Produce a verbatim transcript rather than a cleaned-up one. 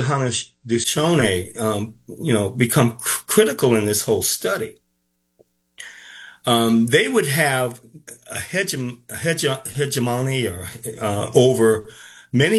Haudenosaunee, um, you know, become cr- critical in this whole study. Um, they would have a, hege- a hege- hegemony or uh, over